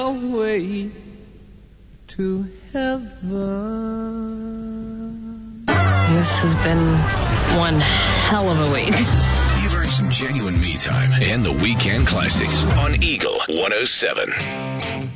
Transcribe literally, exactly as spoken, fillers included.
away to heaven. This has been one hell of a week. You've earned some genuine me time and the weekend classics on Eagle one oh seven.